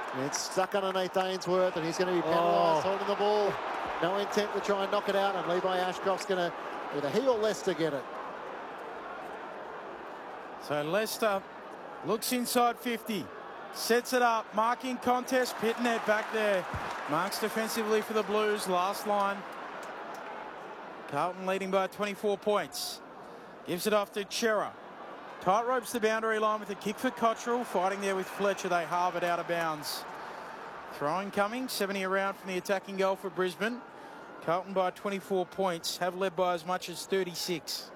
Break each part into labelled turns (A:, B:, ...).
A: It's stuck underneath Ainsworth, and he's going to be penalised holding the ball. No intent to try and knock it out, and Levi Ashcroft's going to either he or Leicester get it.
B: So Leicester looks inside 50, sets it up, marking contest. Pitnet back there, marks defensively for the Blues. Last line. Carlton leading by 24 points. Gives it off to Chera. Tight ropes the boundary line with a kick for Cottrell. Fighting there with Fletcher. They halve it out of bounds. Throwing coming. 70 around from the attacking goal for Brisbane. Carlton by 24 points. Have led by as much as 36.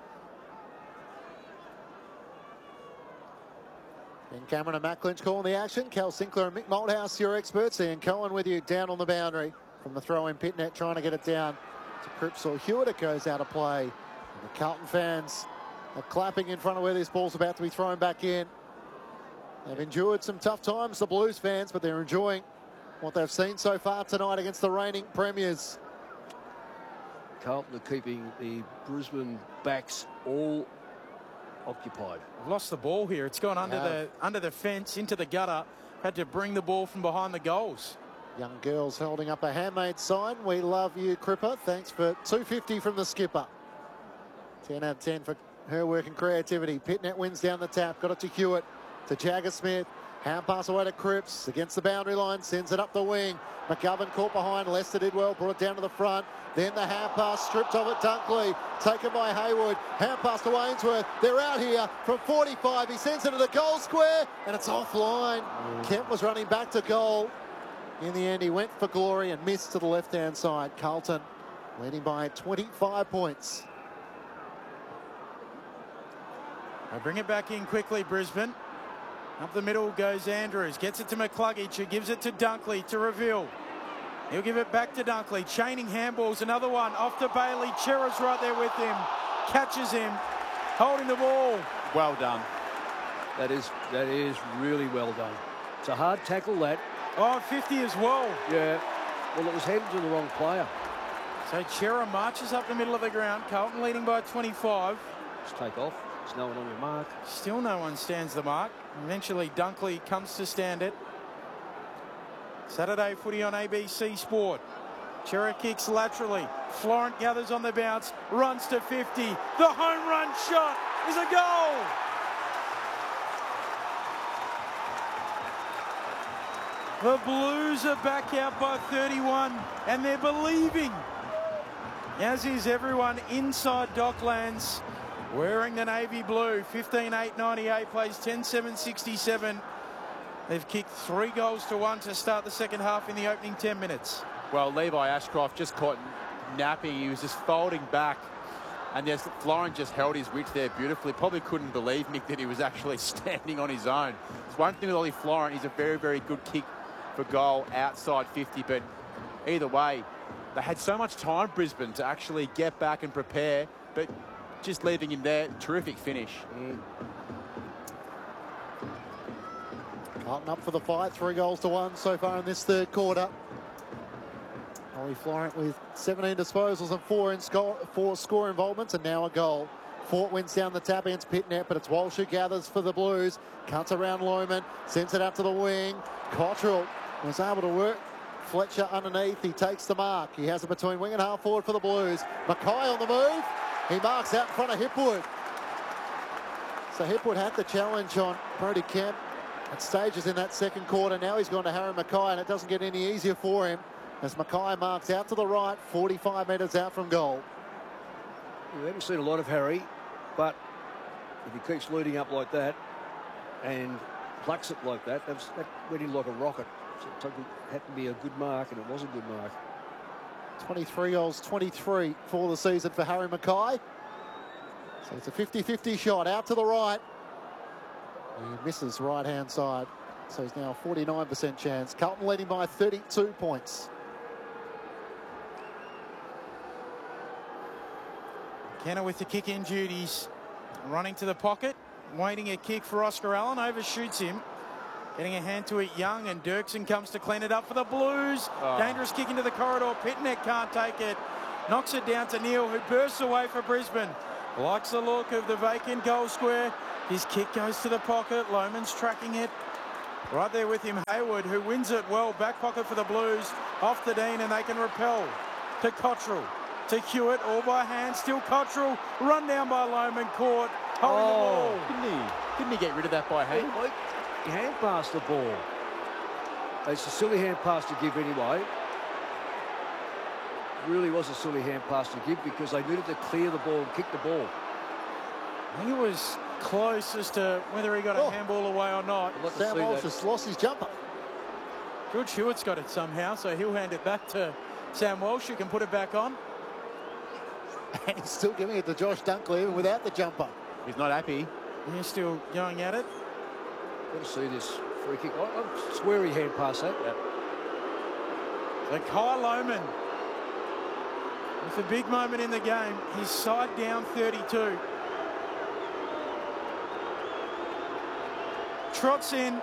A: Ben Cameron and Matt Clinch calling the action. Cal Sinclair and Mick Malthouse, your experts. Ian Cohen with you down on the boundary. From the throw in, Pitnet trying to get it down to Cripps or Hewitt. It goes out of play. And the Carlton fans are clapping in front of where this ball's about to be thrown back in. They've endured some tough times, the Blues fans, but they're enjoying what they've seen so far tonight against the reigning premiers.
C: Carlton are keeping the Brisbane backs all occupied.
B: Lost the ball here. It's gone under the fence into the gutter. Had to bring the ball from behind the goals.
A: Young girls holding up a handmade sign. We love you, Cripper. Thanks for $250 from the skipper. 10 out of 10 for her work and creativity. Pitnet wins down the tap. Got it to Hewitt, to Jagger Smith. Hand pass away to Cripps against the boundary line. Sends it up the wing. McGovern caught behind. Leicester did well. Brought it down to the front. Then the hand pass stripped of it. Dunkley taken by Hayward. Hand pass to Ainsworth. They're out here from 45. He sends it to the goal square and it's offline. Kemp was running back to goal. In the end, he went for glory and missed to the left-hand side. Carlton leading by 25 points.
B: They bring it back in quickly, Brisbane. Up the middle goes Andrews. Gets it to McCluggage, who gives it to Dunkley to reveal. He'll give it back to Dunkley. Chaining handballs, another one off to Bailey. Chera's right there with him. Catches him. Holding the ball.
D: Well done.
C: That is really well done. It's a hard tackle, that.
B: Oh, 50 as well.
C: Yeah. Well, it was headed to the wrong player.
B: So Chera marches up the middle of the ground. Carlton leading by 25.
C: Just take off. There's no one on your mark.
B: Still no one stands the mark. Eventually Dunkley comes to stand it. Saturday footy on ABC Sport. Chera kicks laterally. Florent gathers on the bounce. Runs to 50. The home run shot is a goal. The Blues are back out by 31 and they're believing. As is everyone inside Docklands wearing the navy blue. 15-8-98 plays 10-7-67. They've kicked 3 goals to 1 to start the second half in the opening 10 minutes.
D: Well, Levi Ashcroft just caught napping. He was just folding back. And yes, Florent just held his wits there beautifully. Probably couldn't believe, Mick, that he was actually standing on his own. It's one thing with Ollie Florent. He's a very, very good kick for goal outside 50. But either way, they had so much time, Brisbane, to actually get back and prepare. But just leaving him there, terrific finish.
A: Carlton up for the fight. 3 goals to 1 so far in this third quarter. Ollie Florent with 17 disposals and 4 score involvements and now a goal. Fort wins down the tap against Pitnet, but it's Walsh who gathers for the Blues. Cuts around Lohman, sends it up to the wing. Cottrell was able to work Fletcher underneath. He takes the mark. He has it between wing and half forward for the Blues. Mackay on the move. He marks out in front of Hipwood. So Hipwood had the challenge on Brody Kemp at stages in that second quarter. Now he's gone to Harry Mackay and it doesn't get any easier for him as Mackay marks out to the right, 45 metres out from goal.
C: We haven't seen a lot of Harry, but if he keeps leading up like that and plucks it like that, that went in like a rocket. So it had to be a good mark, and it was a good mark.
A: 23 goals, 23 for the season for Harry Mackay. So it's a 50-50 shot out to the right. He misses right-hand side. So he's now 49% chance. Carlton leading by 32 points.
B: Kenner with the kick-in duties. Running to the pocket. Waiting a kick for Oscar Allen. Overshoots him. Getting a hand to it, Young, and Dirksen comes to clean it up for the Blues. Dangerous kick into the corridor. Pitnet can't take it. Knocks it down to Neal, who bursts away for Brisbane. Likes the look of the vacant goal square. His kick goes to the pocket. Lohman's tracking it. Right there with him, Hayward, who wins it well. Back pocket for the Blues. Off the Dean, and they can repel to Cottrell. To Hewitt, all by hand. Still Cottrell. Run down by Loman. Caught. Holding the ball.
D: Didn't he get rid of that by hand?
C: He hand passed the ball. It's a silly hand pass to give anyway. Really was a silly hand pass to give because they needed to clear the ball and kick the ball.
B: I think it was close as to whether he got a handball away or not.
A: Sam Walsh just lost his jumper.
B: George Hewitt's got it somehow, so he'll hand it back to Sam Walsh, who can put it back on.
A: And he's still giving it to Josh Dunkley even without the jumper.
D: He's not happy.
B: He's still going at it.
C: Got to see this free kick. I swear he hand passed that.
D: Yep.
B: So Kyle Loman, with a big moment in the game, he's side down 32. Trots in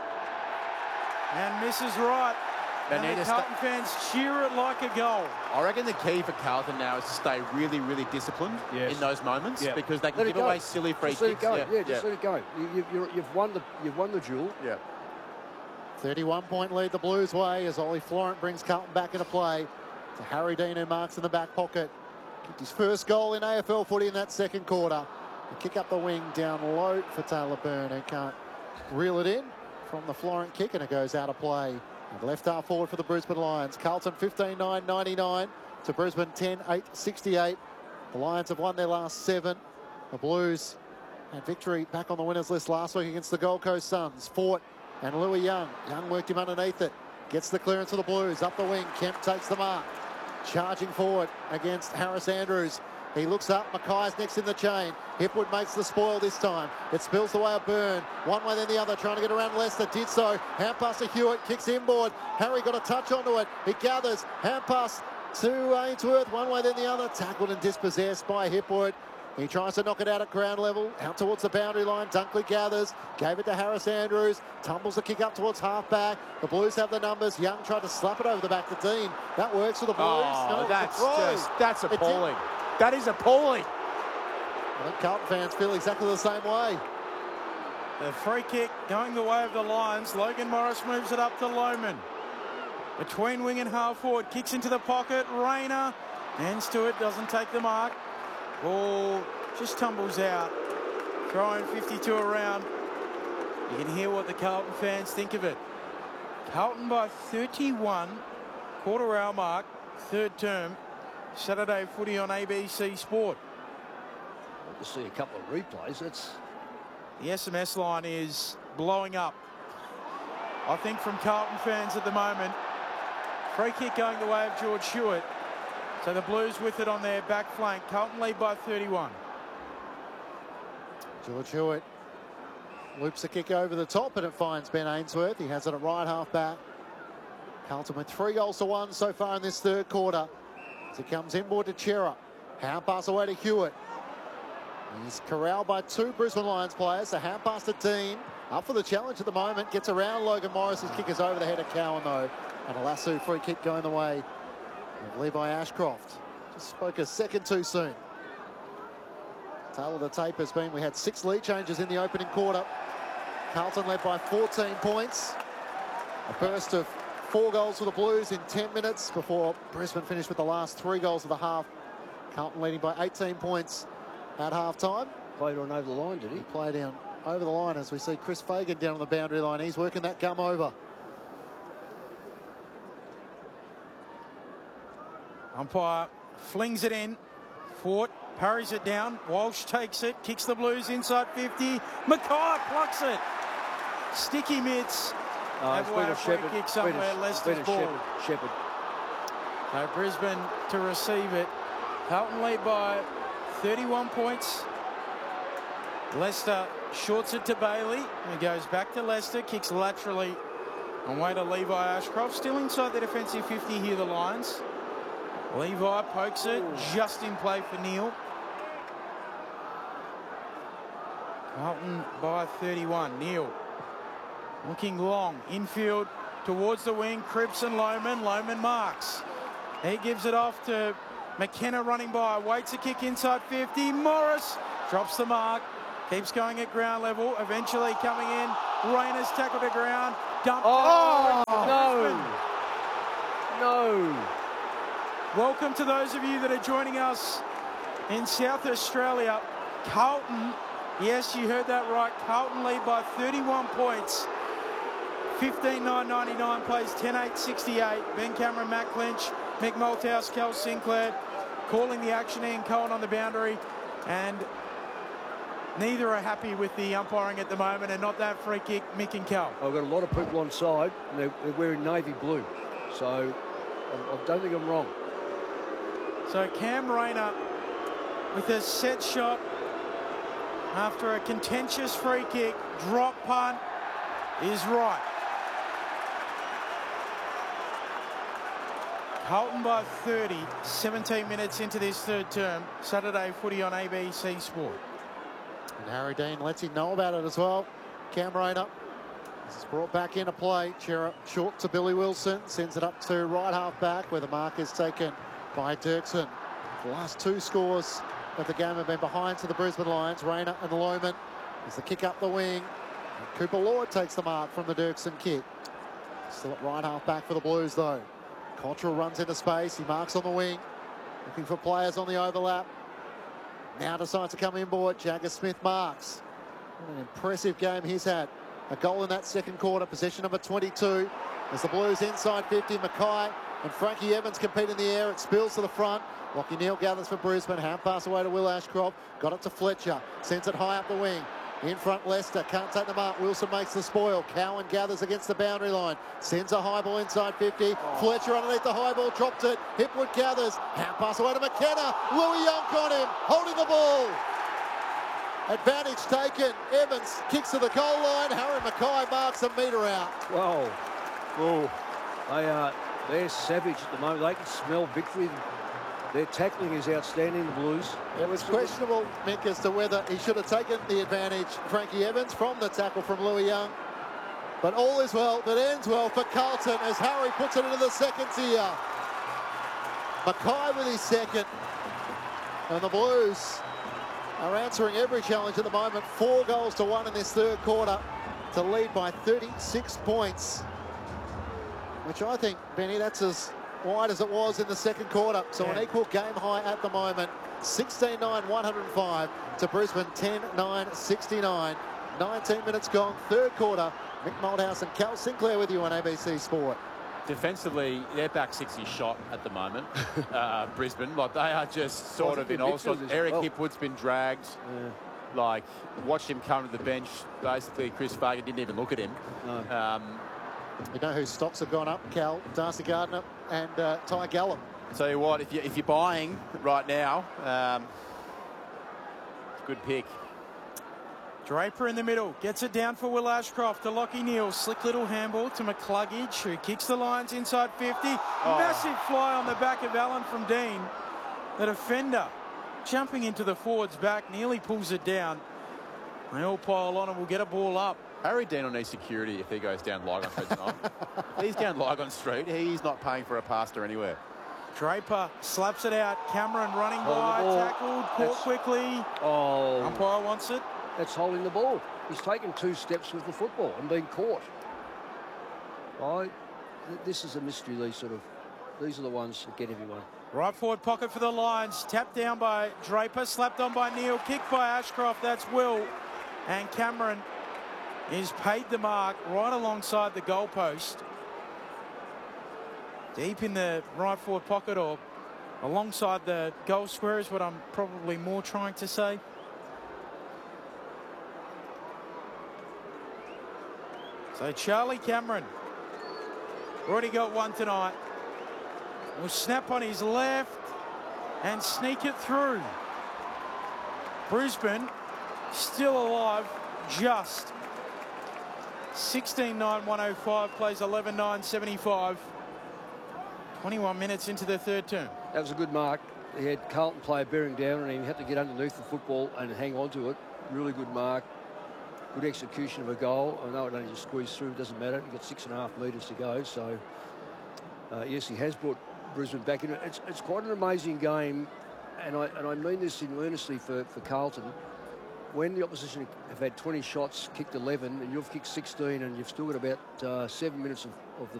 B: and misses right.
D: They
B: And
D: need
B: the
D: to
B: Carlton fans cheer it like a goal.
D: I reckon the key for Carlton now is to stay really, really disciplined in those moments because they can give away silly free
C: just let
D: kicks.
C: it go. Just let it go. You've won the duel.
D: Yeah.
A: 31-point lead the Blues way as Ollie Florent brings Carlton back into play. To Harry Dean, who marks in the back pocket. Kicked his first goal in AFL footy in that second quarter. A kick up the wing down low for Taylor Byrne, who can't reel it in from the Florent kick, and it goes out of play. And left half forward for the Brisbane Lions. Carlton 15-9-99 to Brisbane 10-8-68. The Lions have won their last 7. The Blues had victory back on the winners list last week against the Gold Coast Suns. Fort and Louis Young. Young worked him underneath it. Gets the clearance for the Blues. Up the wing. Kemp takes the mark. Charging forward against Harris Andrews. He looks up. Mackay's next in the chain. Hipwood makes the spoil this time. It spills the way of Byrne. One way then the other. Trying to get around Leicester. Did so. Hand pass to Hewitt. Kicks inboard. Harry got a touch onto it. He gathers. Hand pass to Ainsworth. One way then the other. Tackled and dispossessed by Hipwood. He tries to knock it out at ground level. Out towards the boundary line. Dunkley gathers. Gave it to Harris Andrews. Tumbles the kick up towards half-back. The Blues have the numbers. Young tried to slap it over the back to Dean. That works for the Blues.
D: Oh,
A: No,
D: that's appalling. That is appalling.
A: I think Carlton fans feel exactly the same way.
B: The free kick going the way of the Lions. Logan Morris moves it up to Loman. Between wing and half forward. Kicks into the pocket. Rayner hands to it. Doesn't take the mark. Ball just tumbles out. Throwing 52 around. You can hear what the Carlton fans think of it. Carlton by 31. Quarter hour mark. Third term. Saturday footy on ABC Sport.
C: I'd to see a couple of replays.
B: The SMS line is blowing up, I think, from Carlton fans at the moment. Free kick going the way of George Hewitt. So the Blues with it on their back flank. Carlton lead by 31.
A: George Hewitt loops the kick over the top, and it finds Ben Ainsworth. He has it at right half back. Carlton with 3-1 so far in this third quarter. As he comes inboard to Chera. Hand pass away to Hewitt. He's corralled by 2 Brisbane Lions players. A hand pass to Dean. Up for the challenge at the moment. Gets around Logan Morris. His kick is over the head of Cowan, though. And a lasso free kick going the way of Levi Ashcroft. Just spoke a second too soon. Tail of the tape has been we had 6 lead changes in the opening quarter. Carlton led by 14 points. A burst of 4 goals for the Blues in 10 minutes before Brisbane finished with the last 3 goals of the half. Carlton leading by 18 points at half-time.
C: Played on over the line, did he?
A: Play down over the line as we see Chris Fagan down on the boundary line. He's working that gum over.
B: Umpire flings it in. Fort parries it down. Walsh takes it. Kicks the Blues inside 50. Mackay plucks it. Sticky mitts. Have away a free kick somewhere. Leicester's ball.
C: Shepherd.
B: So Brisbane to receive it. Carlton lead by 31 points. Leicester shorts it to Bailey. He goes back to Leicester. Kicks laterally. Away to Levi Ashcroft. Still inside the defensive 50 here, the Lions. Levi pokes it. Just in play for Neil. Carlton by 31. Neil looking long. Infield towards the wing. Cripps and Loman. Loman marks. He gives it off to McKenna running by. Waits a kick inside 50. Morris drops the mark. Keeps going at ground level. Eventually coming in. Rayner's tackled to ground. dumped.
C: Oh,
B: Brisbane.
C: no.
B: Welcome to those of you that are joining us in South Australia. Carlton, yes, you heard that right. Carlton lead by 31 points. 15-9-99 plays 10-8-68. Ben Cameron, Matt Lynch, Mick Malthouse, Cal Sinclair calling the action. Ian Cohen on the boundary. And neither are happy with the umpiring at the moment, and not that free kick, Mick and Cal.
C: I've got a lot of people on side, and they're wearing navy blue. So I don't think I'm wrong.
B: So Cam Rayner with a set shot after a contentious free kick, drop punt is right. Carlton by 30, 17 minutes into this third term. Saturday footy on ABC Sport.
A: And Harry Dean lets him know about it as well. Cam Rayner. This is brought back into play. Short to Billy Wilson. Sends it up to right half back where the mark is taken by Dirksen. The last two scores of the game have been behind to the Brisbane Lions. Rayner and Lohman. As the kick up the wing. And Cooper Lord takes the mark from the Dirksen kick. Still at right half back for the Blues though. Cottrell runs into space. He marks on the wing. Looking for players on the overlap. Now decides to come inboard. Jagger Smith marks. What an impressive game he's had. A goal in that second quarter. Possession number 22. As the Blues inside 50, Mackay and Frankie Evans compete in the air. It spills to the front. Lachie Neale gathers for Brisbane. Hand pass away to Will Ashcroft. Got it to Fletcher. Sends it high up the wing. In front, Leicester can't take the mark. Wilson makes the spoil. Cowan gathers against the boundary line. Sends a high ball inside 50. Fletcher underneath the high ball, dropped it. Hipwood gathers. Hand pass away to McKenna. Louis Young got him, holding the ball. Advantage taken. Evans kicks to the goal line. Harry Mackay marks a metre out.
C: Wow. Oh. They're savage at the moment. They can smell victory. Their tackling is outstanding, the Blues.
A: It was questionable, Mick, as to whether he should have taken the advantage, Frankie Evans, from the tackle from Louis Young. But all is well that ends well for Carlton as Harry puts it into the second tier. Mackay with his second. And the Blues are answering every challenge at the moment. 4 goals to 1 in this third quarter to lead by 36 points. Which I think, Benny, that's as wide as it was in the second quarter. So an equal game high at the moment. 16-9-105 to Brisbane 10-9-69. 19 minutes gone, third quarter. Mick Malthouse and Cal Sinclair with you on ABC Sport.
D: Defensively, their back six is shot at the moment. Brisbane, like they are just sort of in all sorts. Eric Hipwood's been dragged.
C: Yeah.
D: Like, watched him come to the bench. Basically, Chris Fagan didn't even look at him.
C: No.
A: You know whose stocks have gone up, Cal? Darcy Gardner and Ty Gallup.
D: Tell you what, if you're buying right now, good pick.
B: Draper in the middle, gets it down for Will Ashcroft to Lachie Neale. Slick little handball to McCluggage, who kicks the Lions inside 50. Massive fly on the back of Allen from Dean. The defender jumping into the forward's back, nearly pulls it down. They all pile on and will get a ball up.
D: Harry Dean will need security if he goes down Lygon Street tonight. If he's down Lygon Street, he's not paying for a pasta anywhere.
B: Draper slaps it out. Cameron running by, tackled, caught quickly.
C: Oh.
B: Umpire wants it.
C: That's holding the ball. He's taken 2 steps with the football and been caught. This is a mystery, these are the ones that get everyone.
B: Right forward pocket for the Lions. Tapped down by Draper, slapped on by Neale, kicked by Ashcroft. That's Will. And Cameron is paid the mark right alongside the goalpost. Deep in the right forward pocket, or alongside the goal square is what I'm probably more trying to say. So Charlie Cameron already got one tonight. Will snap on his left and sneak it through. Brisbane still alive, just 16-9-105, plays 11-9-75. 21 minutes into the third term.
C: That was a good mark. He had Carlton player bearing down and he had to get underneath the football and hang on to it. Really good mark. Good execution of a goal. I know it only just squeezed through, it doesn't matter. You've got 6.5 metres to go. So, yes, he has brought Brisbane back in. It's quite an amazing game, and I mean this in earnestly for Carlton. when the opposition have had 20 shots, kicked 11, and you've kicked 16, and you've still got about 7 minutes of the